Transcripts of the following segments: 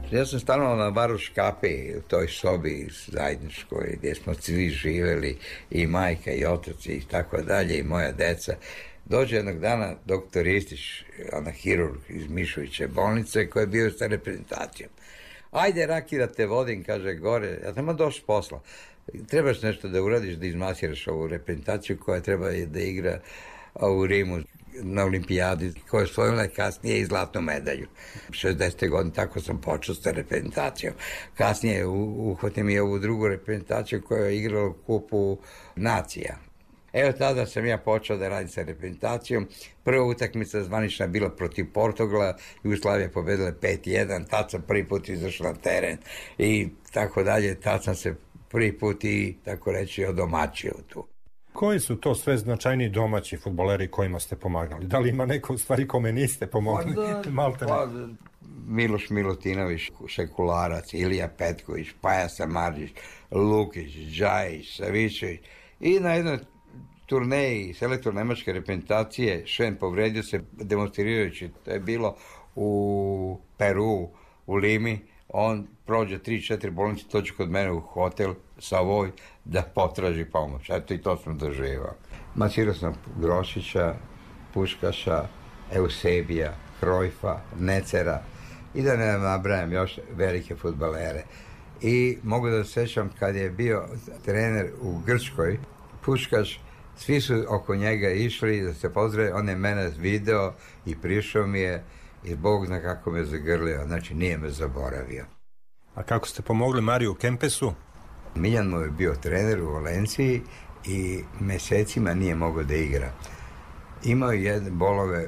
Ja sam stanovao na baru Škape, u toj sobi zajedničkoj gdje smo svi živjeli, i majka i otac i tako dalje, i moja deca. Dođe jednog dana doktor Ristić, hirurg iz Mišoviće bolnice, koji je bio sa reprezentacijom. Ajde, Raki, da te vodim, kaže, gore, ja sam došao s posla. Trebaš nešto da uradiš, da izmasiraš ovu reprezentaciju koja treba da igra u Rimu na olimpijadi, koja je osvojila kasnije i zlatnu medalju. 60. godine tako sam počeo sa reprezentacijom. Kasnije uhvatim i ovu drugu reprezentaciju koja je igrala u kupu nacija. Evo tada sam ja počeo da radim sa reprezentacijom. Prva utakmica zvanična bila protiv Portugala, Jugoslavija pobedila 5-1, tad sam prvi put izašao na teren i tako dalje, tad sam se prvi put i, tako reći, odomaćio tu. Koji su to sve značajni domaći fudbaleri kojima ste pomagali? Da li ima neko u stvari kome niste pomogli? Miloš Milutinović, Šekularac, Ilija Petković, Paja Samardžić, Lukić, Džajić, Savićević. I na jednoj turneji selektor nemačke reprezentacije Šen povredio se demonstrirajući, to je bilo u Peru, u Limi. On prođe 3-4 bolnice, dođe kod mene u hotel Savoj da potraži pomoć. Eto, i to sam doživao. Masirao sam Grošića, Puškaša, Eusebija, Krojfa, Necera i da ne nabrajam još velike fudbalere. I mogu da se sjećam kad je bio trener u Grčkoj, Puškaš, svi su oko njega išli da se pozdrave, on je mene video i prišao mi je i Bog zna kako me zagrlio, znači nije me zaboravio. A kako ste pomogli Mariju Kempesu? Miljan mu je bio trener u Valenciji i mesecima nije mogao da igra. Imao je jedne bolove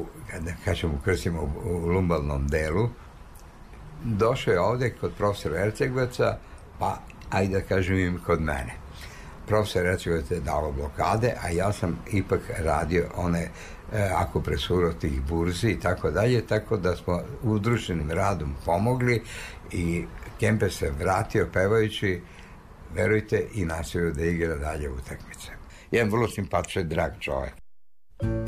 u lumbalnom delu. Došao je ovdje kod profesora Ercegovaca, pa ajde da kažem im kod mene. Profesor Ercegovac je dao blokade, a ja sam ipak radio one akupresuru tih burzi i tako dalje, tako da smo udruženim radom pomogli i Kempes se vratio pevajući, verujte, i nastavio da igra dalje utakmice. Jedan vrlo simpatičan, drag čovjek.